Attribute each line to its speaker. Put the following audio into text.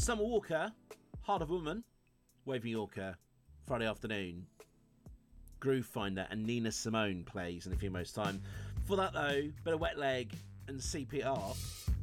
Speaker 1: Summer Walker, Heart of a Woman, Waving Yorker, Friday Afternoon, Groove Finder, and Nina Simone plays in a few moments' time. For that though, bit of Wet Leg and CPR.